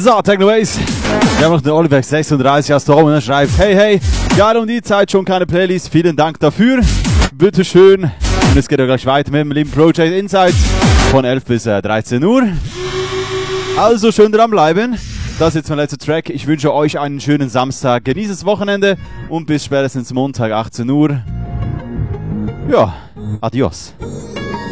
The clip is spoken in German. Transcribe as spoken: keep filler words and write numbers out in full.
So, Technoways. Wir haben noch den Oliver sechsunddreißig aus Dortmund, der schreibt: Hey, hey, gerade um die Zeit schon keine Playlist. Vielen Dank dafür. Bitteschön. Und es geht ja gleich weiter mit dem lieben Project Insights von elf bis dreizehn Uhr. Also schön dranbleiben. Das ist jetzt mein letzter Track. Ich wünsche euch einen schönen Samstag. Genießt das Wochenende und bis spätestens Montag achtzehn Uhr. Ja, adios.